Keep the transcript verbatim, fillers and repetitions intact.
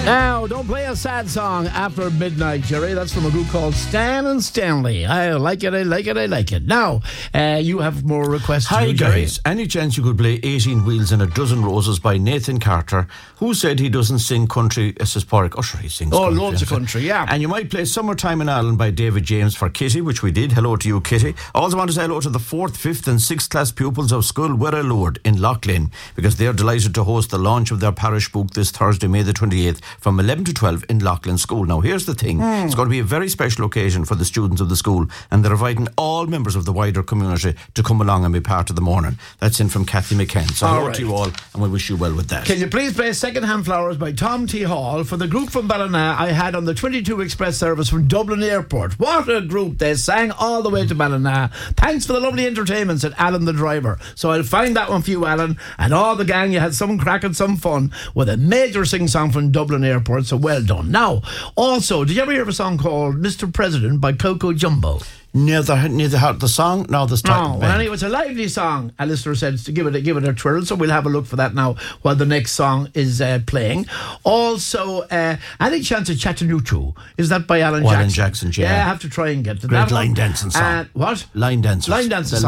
Now, don't play a sad song after midnight, Jerry. That's from a group called Stan and Stanley. I like it, I like it, I like it. Now, uh, you have more requests. Hi, to do, Jerry. guys. Any chance you could play eighteen Wheels and a Dozen Roses by Nathan Carter, who said he doesn't sing country as his Porrick? Oh, sure, he sings Oh, country. loads of country, yeah. And you might play Summertime in Ireland by David James for Kitty, which we did. Hello to you, Kitty. I also want to say hello to the fourth, fifth and sixth class pupils of School Wirra Lord in Loughlin, because they're delighted to host the launch of their parish book this Thursday, May the twenty-eighth, from eleven to twelve in Loughlin School. Now, here's the thing. Mm. It's going to be a very special occasion for the students of the school, and they're inviting all members of the wider community to come along and be part of the morning. That's in from Kathy McCann. So all hello right. to you all, and we wish you well with that. Can you please play Second Hand Flowers by Tom T. Hall for the group from Ballina I had on the twenty-two Express service from Dublin Airport? What a group. They sang all the way to Ballina. Thanks for the lovely entertainment, said Alan the driver. So I'll find that one for you, Alan, and all the gang. You had some crack and some fun with a major sing-song from Dublin Airport, so well done. Now, also, did you ever hear of a song called Mister President by Coco Jumbo? Neither, neither heard the song nor the start. No, well, anyway, it's a lively song. A listener said to give it a, give it a twirl, so we'll have a look for that now while the next song is uh, playing. Also, uh, any chance of Chattanooga? Is that by Alan oh, Jackson? Alan Jackson, yeah. Yeah, I have to try and get to Great that line one. dancing song. Uh, what? Line dancers. Line dancers.